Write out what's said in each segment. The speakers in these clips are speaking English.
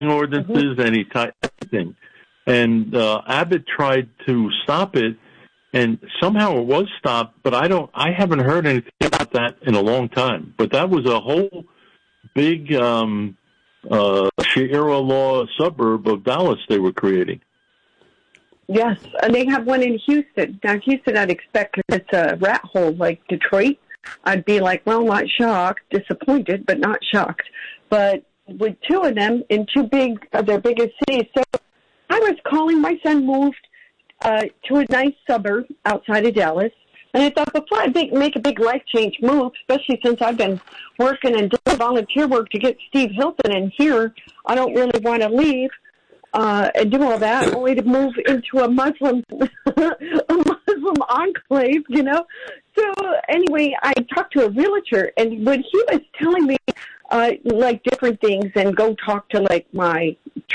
ordinances, any type of thing. And Abbott tried to stop it, and somehow it was stopped. But I haven't heard anything about that in a long time. But that was a whole big Sharia law suburb of Dallas they were creating. Yes, and they have one in Houston. Now, Houston, I'd expect, because it's a rat hole like Detroit, I'd be like, well, not shocked, disappointed, but not shocked. But with two of them in two of their biggest cities. So I was calling, my son moved to a nice suburb outside of Dallas. And I thought, before I make a big life change move, especially since I've been working and doing volunteer work to get Steve Hilton in here, I don't really want to leave and do all that, only to move into a Muslim enclave, you know. So anyway, I talked to a realtor, and when he was telling me like different things, and go talk to like my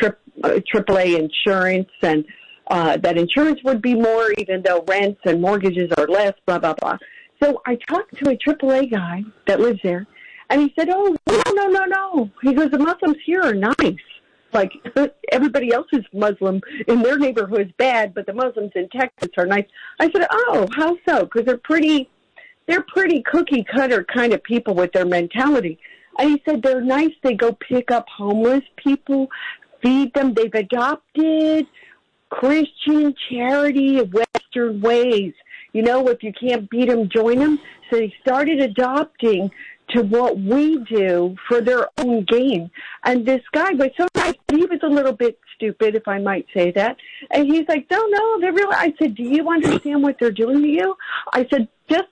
AAA insurance, and that insurance would be more, even though rents and mortgages are less, blah, blah, blah. So I talked to a AAA guy that lives there, and he said, oh, no. He goes, the Muslims here are nice. Like, everybody else is Muslim in their neighborhood is bad, but the Muslims in Texas are nice. I said, oh, how so? Because they're pretty cookie-cutter kind of people with their mentality. And he said they're nice. They go pick up homeless people, feed them. They've adopted Christian charity Western ways. You know, if you can't beat them, join them. So they started adopting to what we do for their own gain. And this guy was so nice. He was a little bit stupid, if I might say that. And he's like, no, they're really. I said, do you understand what they're doing to you? I said, just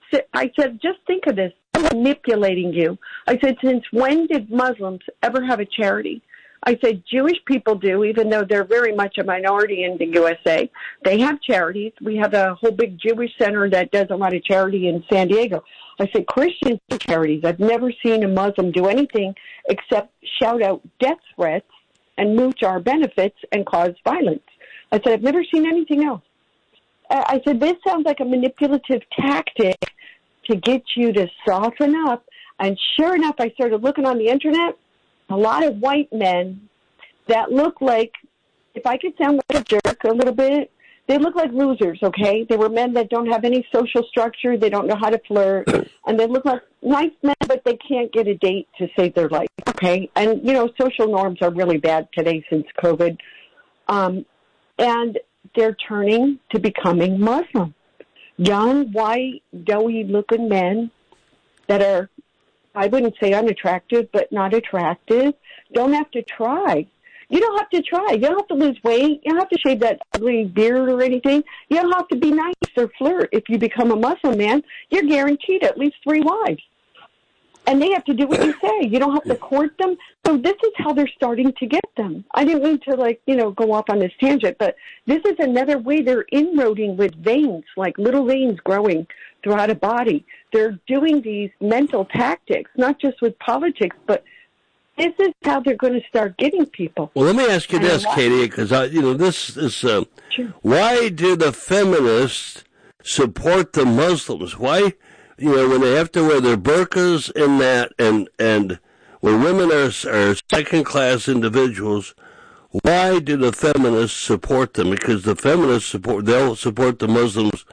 think of this. They're manipulating you. I said, since when did Muslims ever have a charity? I said, Jewish people do, even though they're very much a minority in the USA. They have charities. We have a whole big Jewish center that does a lot of charity in San Diego. I said, Christians do charities. I've never seen a Muslim do anything except shout out death threats and mooch our benefits and cause violence. I said, I've never seen anything else. I said, this sounds like a manipulative tactic to get you to soften up. And sure enough, I started looking on the internet. A lot of white men that look like, if I could sound like a jerk a little bit, they look like losers, okay? They were men that don't have any social structure. They don't know how to flirt. And they look like nice men, but they can't get a date to save their life, okay? And, you know, social norms are really bad today since COVID. And they're turning to becoming Muslim. Young, white, doughy-looking men that are, I wouldn't say unattractive, but not attractive, don't have to try. You don't have to try. You don't have to lose weight. You don't have to shave that ugly beard or anything. You don't have to be nice or flirt. If you become a Muslim man, you're guaranteed at least 3 wives. And they have to do what you say. You don't have to court them. So this is how they're starting to get them. I didn't mean to, go off on this tangent, but this is another way they're inroading with veins, like little veins growing throughout a body. They're doing these mental tactics, not just with politics, but this is how they're going to start getting people. Well, let me ask you this, Katie, because this is sure. Why do the feminists support the Muslims? Why, when they have to wear their burqas and that, and when women are second-class individuals, why do the feminists support them? Because the feminists they'll support the Muslims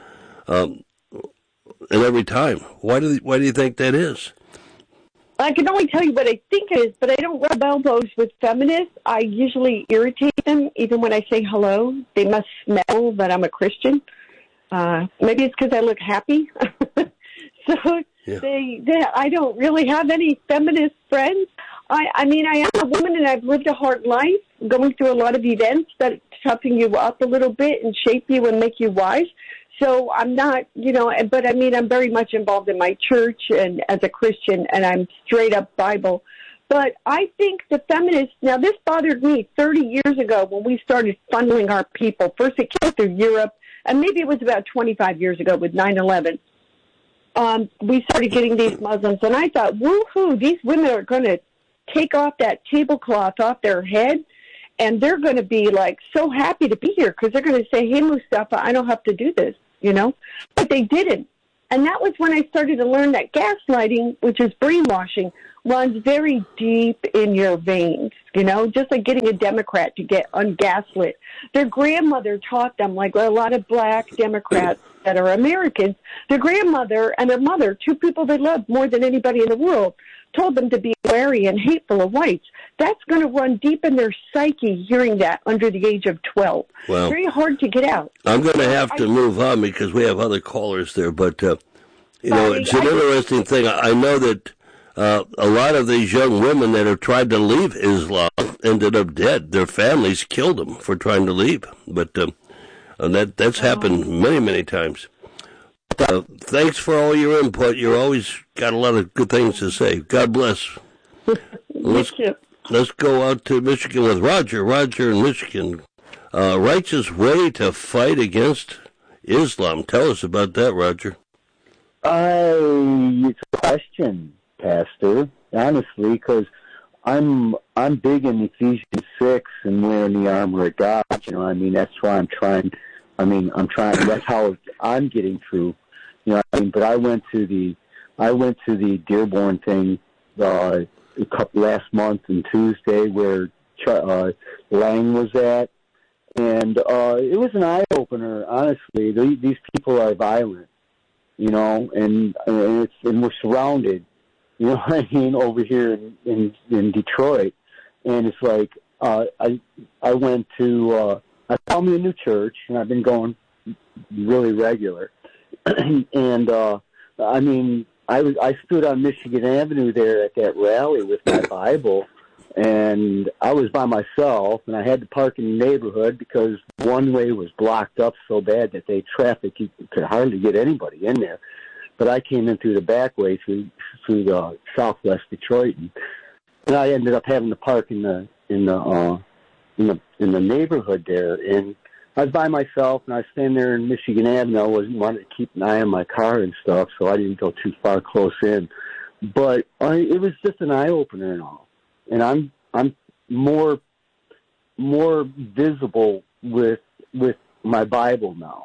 in every time. Why do you think that is? I can only tell you what I think it is, but I don't rub elbows with feminists. I usually irritate them, even when I say hello. They must smell that I'm a Christian. Maybe it's because I look happy. So yeah. I don't really have any feminist friends. I mean, I am a woman and I've lived a hard life, going through a lot of events that toughen you up a little bit and shape you and make you wise. So I'm not, but I mean, I'm very much involved in my church and as a Christian, and I'm straight up Bible. But I think the feminists, now this bothered me 30 years ago when we started funneling our people. First it came through Europe, and maybe it was about 25 years ago with 9/11. We started getting these Muslims, and I thought, woohoo, these women are going to take off that tablecloth off their head, and they're going to be, like, so happy to be here because they're going to say, hey, Mustafa, I don't have to do this, But they didn't. And that was when I started to learn that gaslighting, which is brainwashing, runs very deep in your veins, just like getting a Democrat to get ungaslit. Their grandmother taught them, like a lot of black Democrats that are Americans, their grandmother and their mother, two people they loved more than anybody in the world, told them to be wary and hateful of whites. That's going to run deep in their psyche hearing that under the age of 12. Well, very hard to get out. I'm going to have to move on because we have other callers there, but, it's an interesting thing. I know that a lot of these young women that have tried to leave Islam ended up dead. Their families killed them for trying to leave. But that's happened many, many times. Thanks for all your input. You always got a lot of good things to say. God bless. Let's go out to Michigan with Roger. Roger in Michigan. Righteous way to fight against Islam. Tell us about that, Roger. It's a question, Pastor, honestly, because I'm big in Ephesians 6 and wearing the armor of God. That's why I'm trying. That's how I'm getting through. But I went to the Dearborn thing last month on Tuesday where Lang was at, and it was an eye opener. Honestly, these people are violent, and we're surrounded. Over here in Detroit, and it's like I went to I found me a new church, and I've been going really regular. And I stood on Michigan Avenue there at that rally with my Bible, and I was by myself, and I had to park in the neighborhood because one way was blocked up so bad that traffic could hardly get anybody in there. But I came in through the back way through the southwest Detroit, and I ended up having to park in the neighborhood there. And I was by myself, and I was standing there in Michigan Avenue. I wanted to keep an eye on my car and stuff, so I didn't go too far close in. But it was just an eye opener and all. And I'm more visible with my Bible now.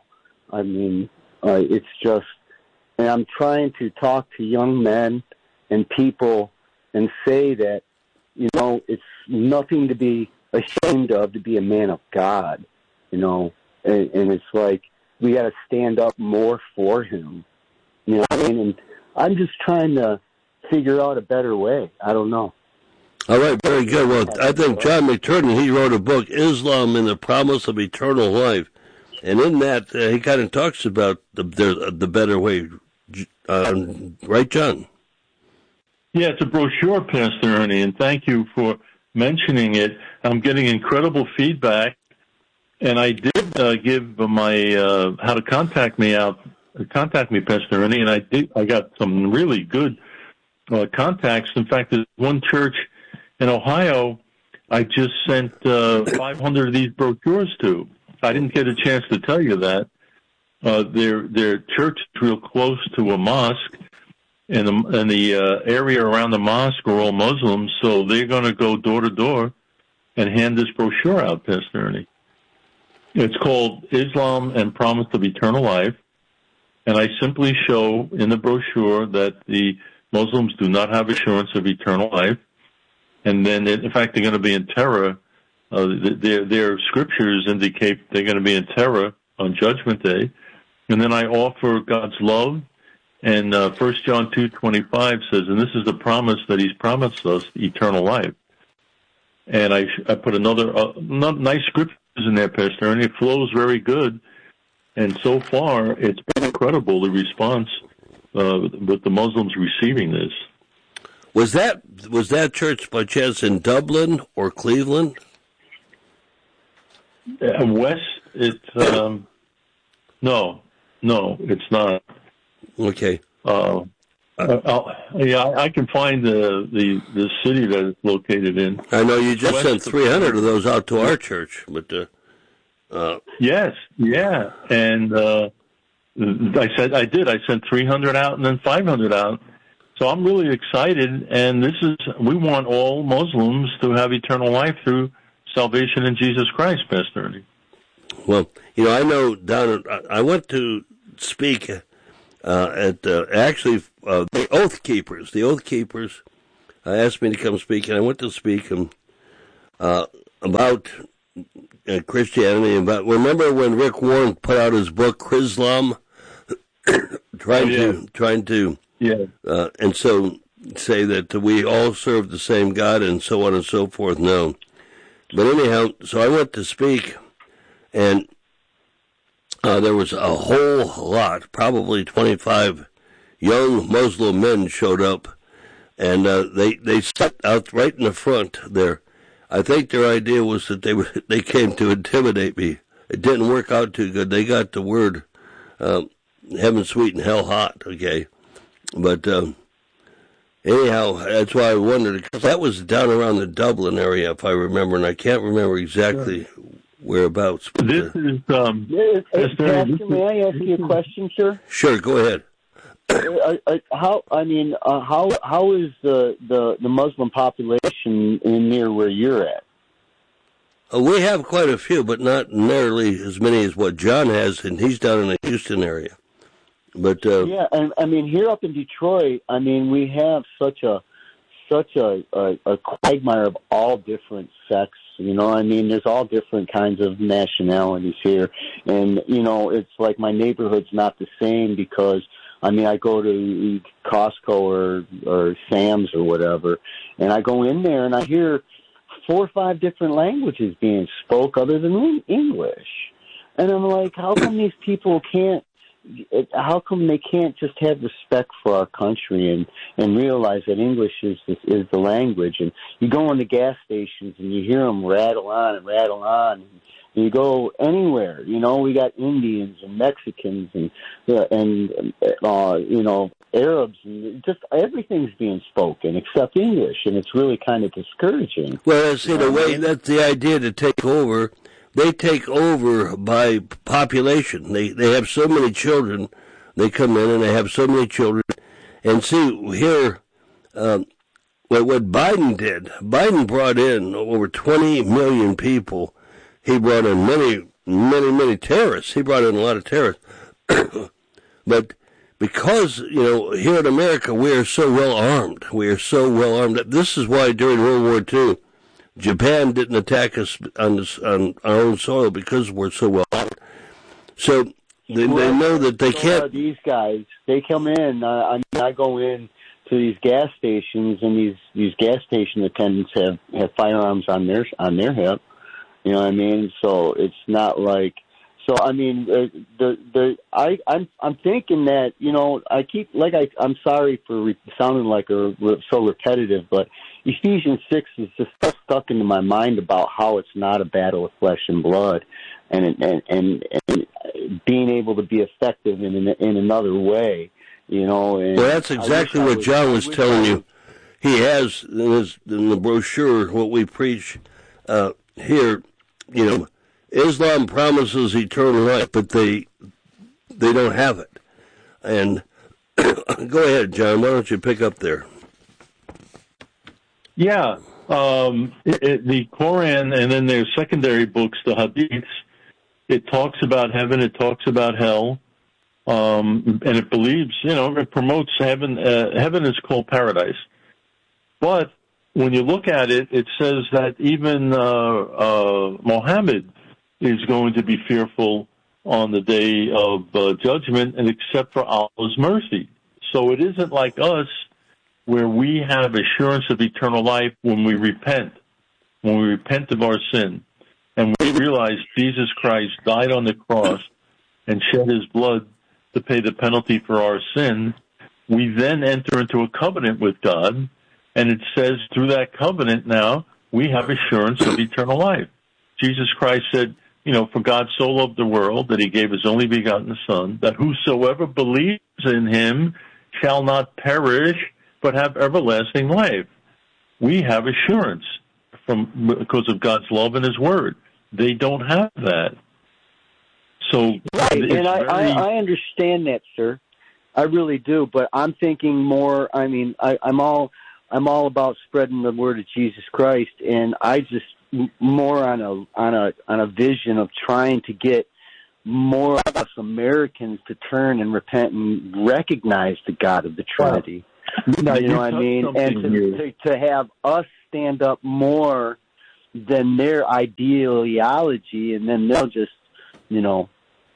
It's just. And I'm trying to talk to young men and people and say that, it's nothing to be ashamed of to be a man of God, and it's like we got to stand up more for him, and I'm just trying to figure out a better way. I don't know. All right, very good. Well, I think John McTurnan, he wrote a book, Islam and the Promise of Eternal Life. And in that, he kind of talks about the better way. Right, John? Yeah, it's a brochure, Pastor Ernie, and thank you for mentioning it. I'm getting incredible feedback, and I did give my how to contact me, Pastor Ernie, and I got some really good contacts. In fact, there's one church in Ohio I just sent 500 of these brochures to. I didn't get a chance to tell you that. Their church is real close to a mosque, and the area around the mosque are all Muslims, so they're going to go door to door and hand this brochure out, Pastor Ernie. It's called Islam and Promise of Eternal Life, and I simply show in the brochure that the Muslims do not have assurance of eternal life, and then, in fact, they're going to be in terror. Their scriptures indicate they're going to be in terror on Judgment Day. And then I offer God's love, and 1 John 2:25 says, and this is the promise that he's promised us, eternal life. And I put another nice scriptures in there, Pastor, and it flows very good. And so far, it's been incredible, the response with the Muslims receiving this. Was that church by chance in Dublin or Cleveland? West, it's no, it's not. Okay. I can find the city that it's located in. I know you just sent 300 of those out to our church, but yes, yeah, and I did. I sent 300 out and then 500 out. So I'm really excited, and we want all Muslims to have eternal life through salvation in Jesus Christ, Pastor Ernie. Well, I know I went to speak the Oath Keepers. The Oath Keepers asked me to come speak, and I went to speak about Christianity. Remember when Rick Warren put out his book Chrislam, trying to and so say that we all serve the same God and so on and so forth. No, but anyhow, so I went to speak, and there was a whole lot, probably 25 young Muslim men showed up, and they sat out right in the front there. I think their idea was that they came to intimidate me. It didn't work out too good. They got the word heaven sweet and hell hot, okay? But anyhow, that's why I wondered, because that was down around the Dublin area, if I remember, and I can't remember exactly whereabouts. But, Pastor, may I ask you a question, sir? Sure, go ahead. How is the Muslim population near where you're at? We have quite a few, but not nearly as many as what John has, and he's down in the Houston area. But yeah, and I mean here up in Detroit, I mean we have such a quagmire of all different sects. You know, I mean, there's all different kinds of nationalities here, and you know, it's like my neighborhood's not the same because. I mean, I go to Costco or Sam's or whatever, and I go in there and I hear 4 or 5 different languages being spoke other than English. And I'm like, how come these people how come they can't just have respect for our country and realize that English is the language? And you go in the gas stations and you hear them rattle on and rattle on. You go anywhere, you know, we got Indians and Mexicans and you know, Arabs, and just everything's being spoken except English, and it's really kind of discouraging. Well, in a way, that's the idea to take over. They take over by population. They have so many children. They come in and they have so many children. And see, here, what Biden did, Biden brought in over 20 million people. He brought in many terrorists. He brought in a lot of terrorists. But because, you know, here in America, we are so well armed. We are so well armed. This is why during World War II, Japan didn't attack us on our own soil, because we're so well armed. So they know that they can't. These guys, they come in. I go in to these gas stations, and these gas station attendants have firearms on their hip. You know what I mean? So it's not like. So I mean, I'm thinking that, you know, I'm sorry for sounding like so repetitive, but Ephesians 6 is just stuck into my mind about how it's not a battle of flesh and blood, and being able to be effective in another way, you know. And well, that's exactly what John was telling you. He has in the brochure what we preach here. You know, Islam promises eternal life, but they don't have it. And go ahead, John. Why don't you pick up there? Yeah, the Quran, and then there's secondary books, the Hadiths. It talks about heaven. It talks about hell, and it believes, you know, it promotes heaven. Heaven is called paradise, but when you look at it, it says that even Muhammad is going to be fearful on the day of judgment, and except for Allah's mercy. So it isn't like us, where we have assurance of eternal life when we repent of our sin, and we realize Jesus Christ died on the cross and shed his blood to pay the penalty for our sin. We then enter into a covenant with God, and it says through that covenant now we have assurance of eternal life. Jesus Christ said, you know, for God so loved the world that he gave his only begotten Son, that whosoever believes in him shall not perish, but have everlasting life. We have assurance because of God's love and his word. They don't have that. So right, and I understand that, sir. I really do, but I'm thinking more. I mean, I'm all about spreading the word of Jesus Christ, and I just more on a vision of trying to get more of us Americans to turn and repent and recognize the God of the Trinity. You know what I mean? And to have us stand up more than their ideology, and then they'll just, the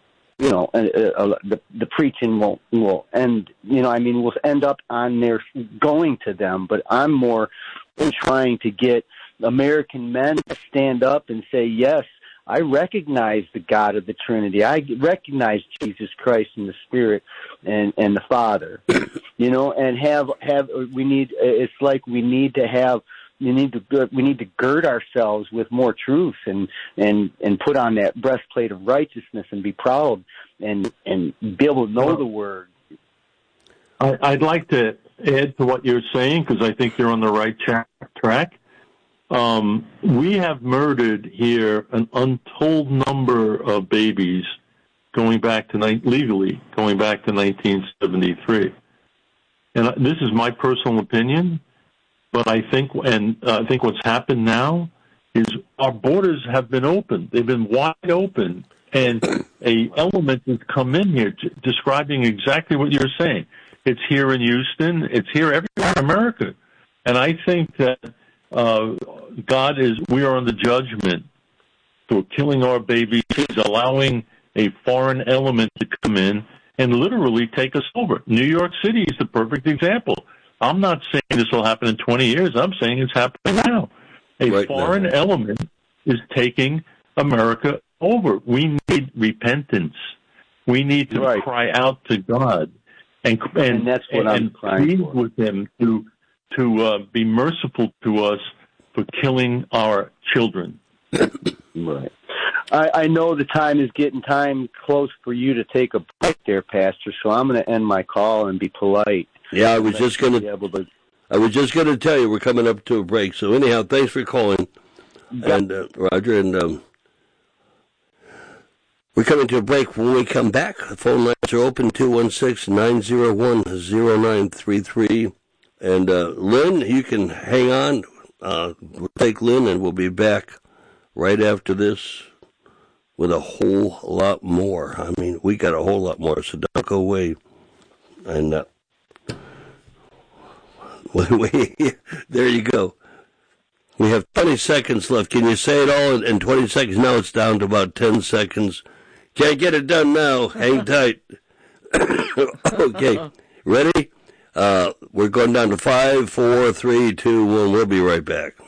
preaching will end. We'll end up on their going to them. But I'm more trying to get American men to stand up and say, yes, I recognize the God of the Trinity. I recognize Jesus Christ and the Spirit and the Father. And we need to gird ourselves with more truth and put on that breastplate of righteousness and be proud and be able to know the Word. I'd like to add to what you're saying, because I think you're on the right track. We have murdered here an untold number of babies legally going back to 1973. And this is my personal opinion, but I think what's happened now is our borders have been open. They've been wide open, and a element has come in here describing exactly what you're saying. It's here in Houston. It's here everywhere in America. And I think that we are on the judgment for killing our babies. He's allowing a foreign element to come in and literally take us over. New York City is the perfect example. I'm not saying this will happen in 20 years. I'm saying it's happening now. A foreign element is taking America over. We need repentance. We need to cry out to God and that's what I'm crying for. With Him to be merciful to us for killing our children. Right. I know the time is getting close for you to take a break there, Pastor, so I'm going to end my call and be polite. Yeah, I was just going to tell you we're coming up to a break. So anyhow, thanks for calling, and Roger, and we're coming to a break. When we come back, the phone lines are open, 216-901-0933. And Lynn, you can hang on. We'll take Lynn, and we'll be back right after this with a whole lot more. I mean, we got a whole lot more, so don't go away. And there you go. We have 20 seconds left. Can you say it all in 20 seconds? Now it's down to about 10 seconds. Can't get it done now. Hang tight. Okay. Ready? We're going down to 5, 4, 3, 2, 1. We'll be right back.